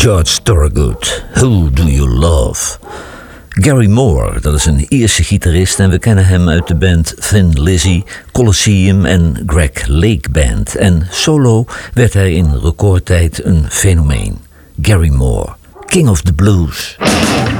George Thorogood, Who Do You Love? Gary Moore, dat is een Ierse gitarist en we kennen hem uit de band Thin Lizzy, Colosseum en Greg Lake Band. En solo werd hij in recordtijd een fenomeen. Gary Moore, King of the Blues.